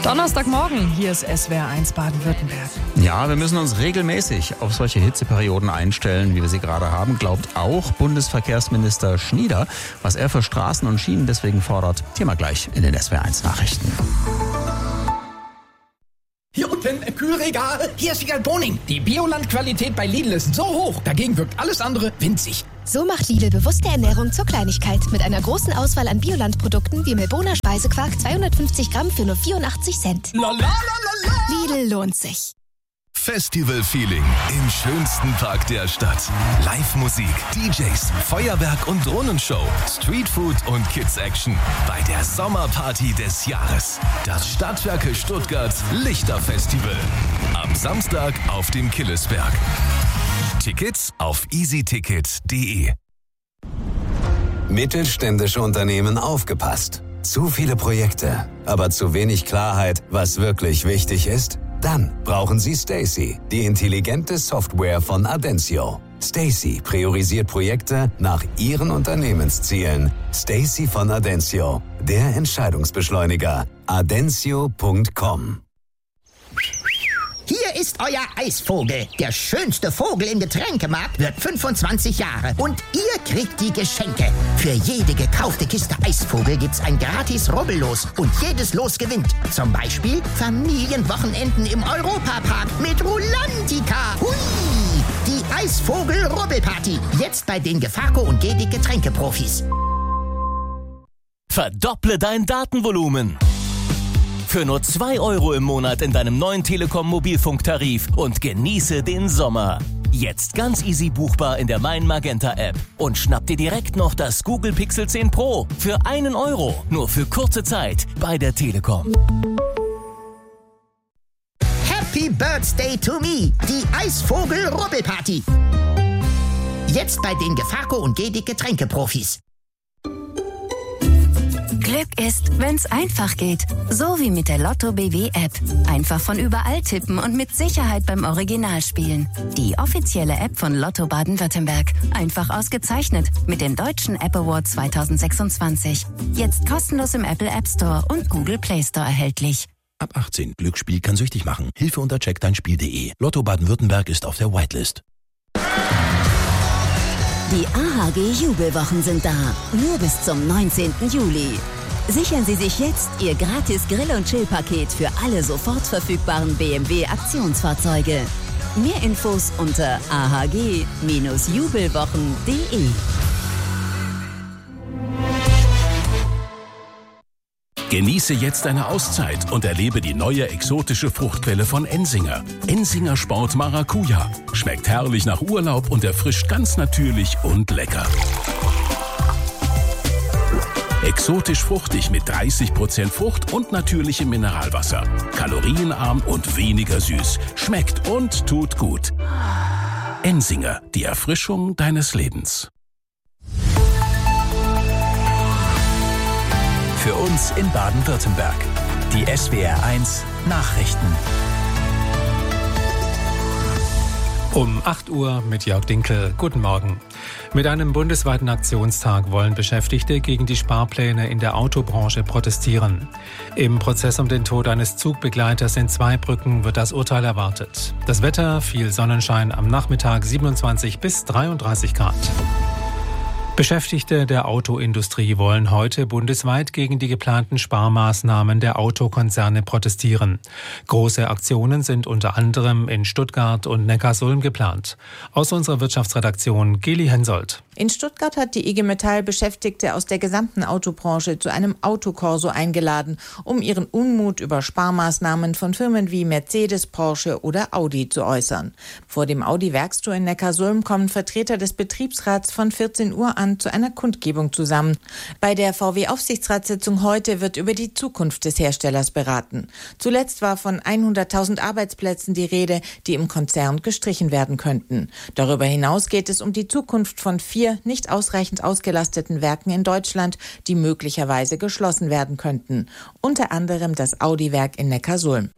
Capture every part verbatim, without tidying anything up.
Donnerstagmorgen, hier ist S W R eins Baden-Württemberg. Ja, wir müssen uns regelmäßig auf solche Hitzeperioden einstellen, wie wir sie gerade haben, glaubt auch Bundesverkehrsminister Schnieder. Was er für Straßen und Schienen deswegen fordert, Thema gleich in den S W R eins Nachrichten. Hier unten im Kühlregal, hier ist Wiegald Boning. Die Bioland-Qualität bei Lidl ist so hoch, dagegen wirkt alles andere winzig. So macht Lidl bewusste Ernährung zur Kleinigkeit. Mit einer großen Auswahl an Bioland-Produkten wie Melboner Speisequark zweihundertfünfzig Gramm für nur vierundachtzig Cent. La, la, la, la, la. Lidl lohnt sich. Festival-Feeling im schönsten Park der Stadt. Live-Musik, D Js, Feuerwerk und Drohnenshow, Streetfood und Kids-Action bei der Sommerparty des Jahres. Das Stadtwerke Stuttgart Lichterfestival. Am Samstag auf dem Killesberg. Tickets auf easyticket punkt de. Mittelständische Unternehmen aufgepasst. Zu viele Projekte, aber zu wenig Klarheit, was wirklich wichtig ist? Dann brauchen Sie Stacy, die intelligente Software von Adencio. Stacy priorisiert Projekte nach Ihren Unternehmenszielen. Stacy von Adencio, der Entscheidungsbeschleuniger. adencio punkt com. Hier ist euer Eisvogel. Der schönste Vogel im Getränkemarkt wird fünfundzwanzig Jahre. Und ihr kriegt die Geschenke. Für jede gekaufte Kiste Eisvogel gibt's ein gratis Rubbellos. Und jedes Los gewinnt. Zum Beispiel Familienwochenenden im Europapark mit Rulantica. Hui! Die Eisvogel-Rubbelparty. Jetzt bei den Gefaco und Gedic Getränkeprofis. Verdopple dein Datenvolumen. Für nur zwei Euro im Monat in deinem neuen Telekom-Mobilfunktarif und genieße den Sommer. Jetzt ganz easy buchbar in der Mein Magenta App. Und schnapp dir direkt noch das Google Pixel zehn Pro für einen Euro. Nur für kurze Zeit bei der Telekom. Happy Birthday to me, die Eisvogel-Rubbelparty. Jetzt bei den Gefaco und Gedic Getränkeprofis. Glück ist, wenn's einfach geht. So wie mit der Lotto B W App. Einfach von überall tippen und mit Sicherheit beim Original spielen. Die offizielle App von Lotto Baden-Württemberg. Einfach ausgezeichnet mit dem Deutschen App Award zweitausendsechsundzwanzig. Jetzt kostenlos im Apple App Store und Google Play Store erhältlich. Ab achtzehn. Glücksspiel kann süchtig machen. Hilfe unter check dein spiel punkt de. Lotto Baden-Württemberg ist auf der Whitelist. Die A H G-Jubelwochen sind da. Nur bis zum neunzehnten Juli. Sichern Sie sich jetzt Ihr gratis Grill- und Chill-Paket für alle sofort verfügbaren B M W-Aktionsfahrzeuge. Mehr Infos unter a h g jubelwochen punkt de. Genieße jetzt eine Auszeit und erlebe die neue exotische Fruchtquelle von Ensinger. Ensinger Sport Maracuja. Schmeckt herrlich nach Urlaub und erfrischt ganz natürlich und lecker. Exotisch fruchtig mit dreißig Prozent Frucht und natürlichem Mineralwasser. Kalorienarm und weniger süß. Schmeckt und tut gut. Ensinger, die Erfrischung deines Lebens. Für uns in Baden-Württemberg. Die S W R eins Nachrichten. Um acht Uhr mit Jörg Dinkel. Guten Morgen. Mit einem bundesweiten Aktionstag wollen Beschäftigte gegen die Sparpläne in der Autobranche protestieren. Im Prozess um den Tod eines Zugbegleiters in Zweibrücken wird das Urteil erwartet. Das Wetter, viel Sonnenschein am Nachmittag, siebenundzwanzig bis dreiunddreißig Grad. Beschäftigte der Autoindustrie wollen heute bundesweit gegen die geplanten Sparmaßnahmen der Autokonzerne protestieren. Große Aktionen sind unter anderem in Stuttgart und Neckarsulm geplant. Aus unserer Wirtschaftsredaktion Geli Hensoldt. In Stuttgart hat die I G Metall Beschäftigte aus der gesamten Autobranche zu einem Autokorso eingeladen, um ihren Unmut über Sparmaßnahmen von Firmen wie Mercedes, Porsche oder Audi zu äußern. Vor dem Audi-Werkstor in Neckarsulm kommen Vertreter des Betriebsrats von vierzehn Uhr an zu einer Kundgebung zusammen. Bei der V W-Aufsichtsratssitzung heute wird über die Zukunft des Herstellers beraten. Zuletzt war von hunderttausend Arbeitsplätzen die Rede, die im Konzern gestrichen werden könnten. Darüber hinaus geht es um die Zukunft von vier nicht ausreichend ausgelasteten Werken in Deutschland, die möglicherweise geschlossen werden könnten. Unter anderem das Audi-Werk in Neckarsulm.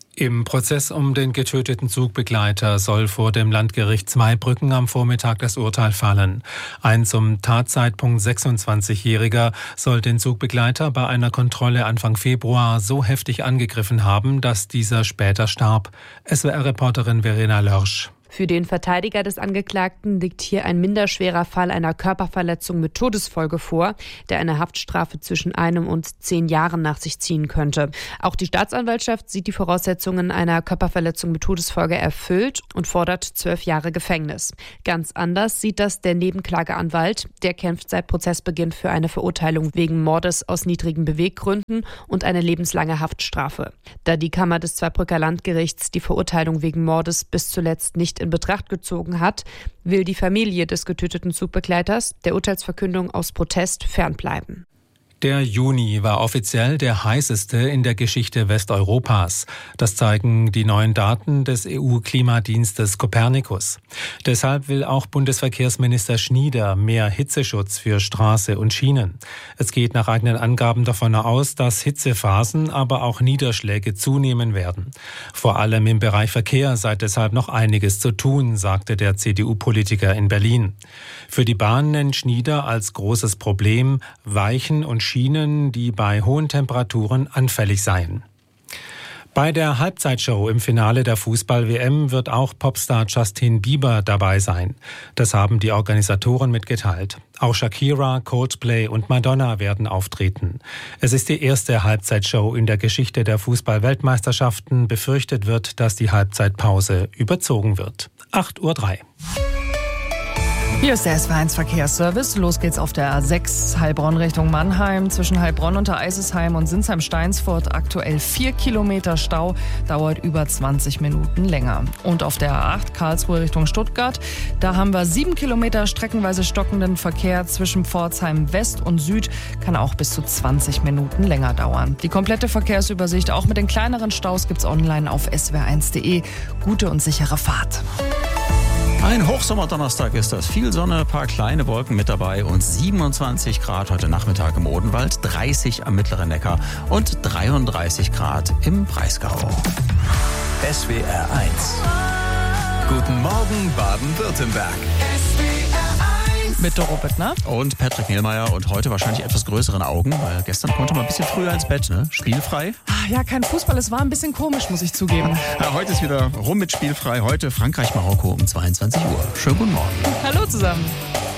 Im Prozess um den getöteten Zugbegleiter soll vor dem Landgericht Zweibrücken am Vormittag das Urteil fallen. Ein zum Tatzeitpunkt sechsundzwanzigjähriger soll den Zugbegleiter bei einer Kontrolle Anfang Februar so heftig angegriffen haben, dass dieser später starb. S W R-Reporterin Verena Lörsch. Für den Verteidiger des Angeklagten liegt hier ein minderschwerer Fall einer Körperverletzung mit Todesfolge vor, der eine Haftstrafe zwischen einem und zehn Jahren nach sich ziehen könnte. Auch die Staatsanwaltschaft sieht die Voraussetzungen einer Körperverletzung mit Todesfolge erfüllt und fordert zwölf Jahre Gefängnis. Ganz anders sieht das der Nebenklageanwalt. Der kämpft seit Prozessbeginn für eine Verurteilung wegen Mordes aus niedrigen Beweggründen und eine lebenslange Haftstrafe. Da die Kammer des Zweibrücker Landgerichts die Verurteilung wegen Mordes bis zuletzt nicht in Betracht gezogen hat, will die Familie des getöteten Zugbegleiters der Urteilsverkündung aus Protest fernbleiben. Der Juni war offiziell der heißeste in der Geschichte Westeuropas. Das zeigen die neuen Daten des E U-Klimadienstes Copernicus. Deshalb will auch Bundesverkehrsminister Schnieder mehr Hitzeschutz für Straße und Schienen. Es geht nach eigenen Angaben davon aus, dass Hitzephasen, aber auch Niederschläge zunehmen werden. Vor allem im Bereich Verkehr sei deshalb noch einiges zu tun, sagte der C D U-Politiker in Berlin. Für die Bahn nennt Schnieder als großes Problem Weichen und Schienen, die bei hohen Temperaturen anfällig seien. Bei der Halbzeitshow im Finale der Fußball-W M wird auch Popstar Justin Bieber dabei sein. Das haben die Organisatoren mitgeteilt. Auch Shakira, Coldplay und Madonna werden auftreten. Es ist die erste Halbzeitshow in der Geschichte der Fußball-Weltmeisterschaften. Befürchtet wird, dass die Halbzeitpause überzogen wird. acht Uhr drei. Hier ist der S W R eins Verkehrsservice. Los geht's auf der A sechs Heilbronn Richtung Mannheim. Zwischen Heilbronn und der Eisesheim und Sinsheim-Steinsfurt aktuell vier Kilometer Stau. Dauert über zwanzig Minuten länger. Und auf der A acht Karlsruhe Richtung Stuttgart. Da haben wir sieben Kilometer streckenweise stockenden Verkehr zwischen Pforzheim West und Süd. Kann auch bis zu zwanzig Minuten länger dauern. Die komplette Verkehrsübersicht, auch mit den kleineren Staus, gibt's online auf s w r eins punkt de. Gute und sichere Fahrt. Ein Hochsommerdonnerstag ist das. Viel Sonne, paar kleine Wolken mit dabei und siebenundzwanzig Grad heute Nachmittag im Odenwald, dreißig am Mittleren Neckar und dreiunddreißig Grad im Breisgau. S W R eins. Guten Morgen Baden-Württemberg. Mit Doro Bittner und Patrick Mehlmeier und heute wahrscheinlich etwas größeren Augen, weil gestern konnte man ein bisschen früher ins Bett, ne? Spielfrei. Ja, kein Fußball, es war ein bisschen komisch, muss ich zugeben. Ja, heute ist wieder rum mit Spielfrei. Heute Frankreich-Marokko um zweiundzwanzig Uhr. Schönen guten Morgen. Hallo zusammen.